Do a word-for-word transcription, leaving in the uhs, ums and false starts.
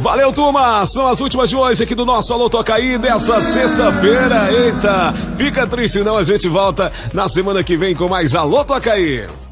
Valeu, turma! São as últimas de hoje aqui do nosso Alô Toca Aí dessa sexta-feira. Eita, fica triste não, a gente volta na semana que vem com mais Alô Toca Aí.